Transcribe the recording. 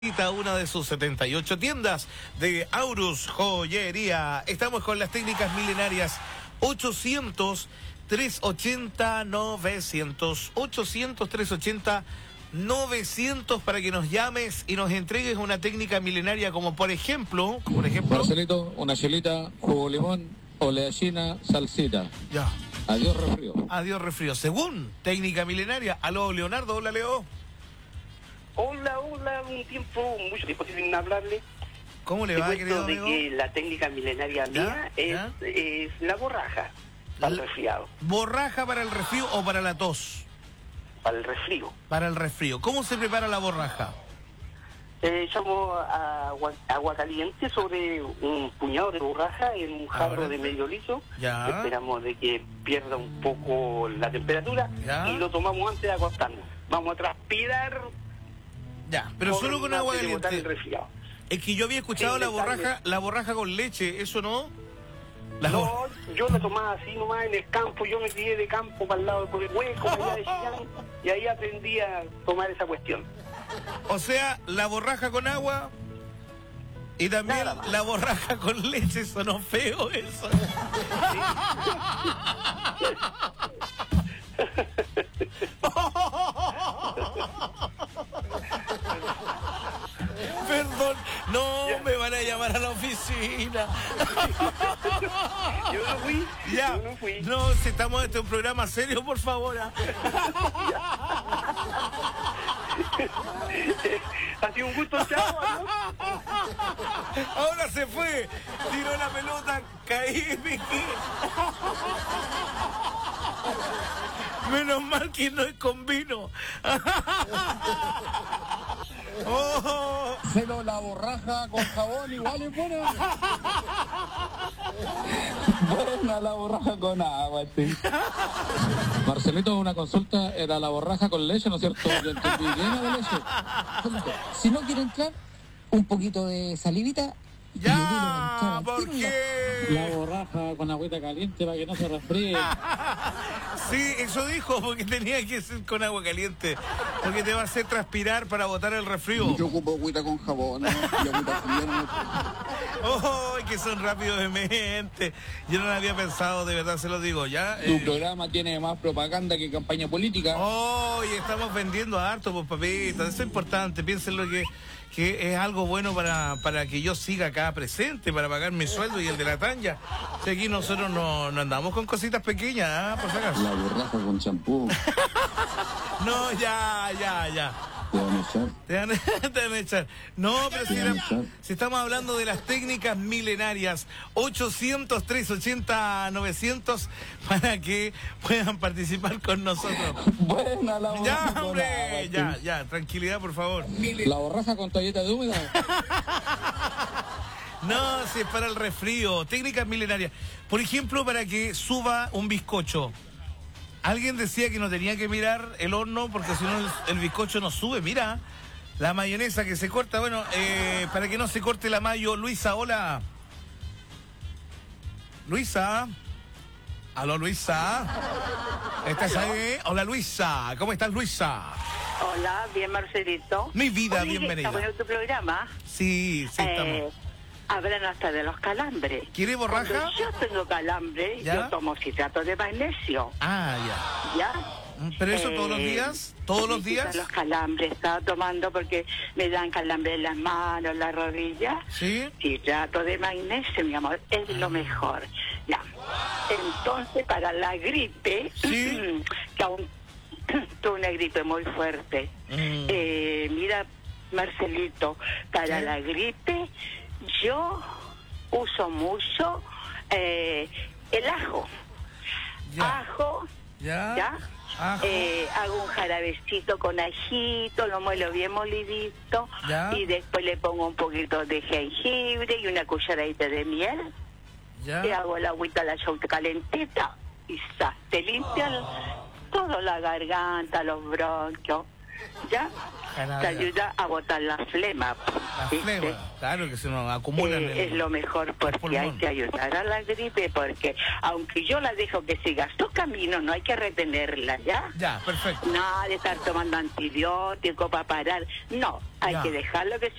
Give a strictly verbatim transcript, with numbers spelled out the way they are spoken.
Visita una de sus setenta y ocho tiendas de Aurus Joyería. Estamos con las técnicas milenarias ochocientos, trescientos ochenta, novecientos. ochocientos, trescientos ochenta, novecientos para que nos llames y nos entregues una técnica milenaria como por ejemplo... Por ejemplo... Marcelito, una chelita, jugo limón, oleachina, salsita. Ya. Adiós resfrío. Adiós resfrío. Según técnica milenaria. Aló, Leonardo. Hola, Leo. Hola, hola, un tiempo, mucho tiempo sin hablarle. ¿Cómo le Te va, cuento querido de amigo? que la técnica milenaria ¿Ya? mía es, ¿Ya? es la borraja para La- el resfriado, ¿Borraja para el resfrío o para la tos? para el resfrío. Para el resfrío. ¿Cómo se prepara la borraja? Eh, echamos agua, agua caliente sobre un puñado de borraja en un jarro Ahora. de medio litro. Ya. Esperamos de que pierda un poco la temperatura Ya. y lo tomamos antes de acostarnos. Vamos a transpirar. Ya, pero por solo con agua antes de botar el caliente. resfriado. Es que yo había escuchado Sí, la detalle. borraja, la borraja con leche, ¿eso no? La No, bor- yo lo tomaba así nomás en el campo, yo me crié de campo para el lado por el hueco, allá de Chillán, y ahí aprendí a tomar esa cuestión. O sea, la borraja con agua y también Nada más. la borraja con leche, sonó feo eso. Perdón, no, Ya. me van a llamar a la oficina. Yo no fui, Ya, yo no fui. no, si estamos este es un programa serio, por favor. ah. Ha sido un gusto, chao, adiós. Ahora se fue, tiró la pelota, caí, me quedé. Menos mal que no es con vino. Oh, Pero la borraja con jabón igual es buena. Buena la borraja con agua, sí. Marcelito, una consulta, era la borraja con leche, ¿no es cierto? Yo entendí llena de leche. Si no quiere entrar, un poquito de salivita. y le digo a entrar ya, al ¿por tiro y ya. La qué? borraja con agüita caliente para que no se resfríe. Sí, eso dijo, porque tenía que ser con agua caliente, porque te va a hacer transpirar para botar el resfrío. Yo ocupo agüita con jabón, ¿no? Y agüita fría, ¿no? ¡Oh, que son rápidos de mente! Yo no lo había pensado, de verdad se lo digo, ¿ya? Tu Eh, programa tiene más propaganda que campaña política. ¡Oh, y estamos vendiendo harto, pues, papita! Eso es importante, piénsenlo que, que es algo bueno para, para que yo siga acá presente, para pagar mi sueldo y el de la tanja. Si aquí nosotros no, no andamos con cositas pequeñas, ¿ah? Por si acaso. La borraja con champú. No, ya, ya, ya. Te van a echar. Te van, te van a echar. No, pero si, Te van a era- echar. si estamos hablando de las técnicas milenarias, ochocientos, trescientos ochenta, novecientos, para que puedan participar con nosotros. Buena la borraja Ya, con agua, hombre, sí. ya, ya, tranquilidad, por favor. La borraja con toalleta de húmeda. No, si es para el resfrío, técnicas milenarias. Por ejemplo, para que suba un bizcocho. Alguien decía que no tenía que mirar el horno porque si no el, el bizcocho no sube. Mira, la mayonesa que se corta. Bueno, eh, para que no se corte la mayo. Luisa, hola. Luisa. Aló, Luisa. ¿Estás ahí? Hola, Luisa. ¿Cómo estás, Luisa? Hola, bien Marcelito. Mi vida, Oye, bienvenida. ¿está bueno tu programa? Sí, sí, Eh, estamos. hablan hasta de los calambres. ¿Quiere borraja? Cuando yo tengo calambre, ¿Ya? yo tomo citrato de magnesio. Ah, ya. ¿Ya? ¿Pero eso todos los Eh, días? ¿Todos los me quitan días? Los calambres, estaba tomando porque me dan calambre en las manos, las rodillas. ¿Sí? Citrato de magnesio, mi amor, es lo mejor. Ya. Entonces, para la gripe, Sí. que aún tuve una gripe muy fuerte. Mm. Eh, mira, Marcelito, para ¿Sí? la gripe, yo uso mucho eh, el ajo. Ya. Ajo, ¿Ya? ¿ya? Ajo. Eh, hago un jarabecito con ajito, lo muelo bien molidito Ya. y después le pongo un poquito de jengibre y una cucharadita de miel ¿Ya? y hago la agüita, la chauta calentita y sa, te limpian todo, la garganta, los bronquios. ¿ya? Jarabe. Te ayuda a botar la flema. La ¿viste? flema, claro que se nos acumulan. Eh, es lo mejor porque hay que ayudar a la gripe, porque aunque yo la dejo que siga su camino, no hay que retenerla, ¿ya? Ya, perfecto. Nada de estar tomando antibióticos para parar. No, hay Ya. que dejarlo que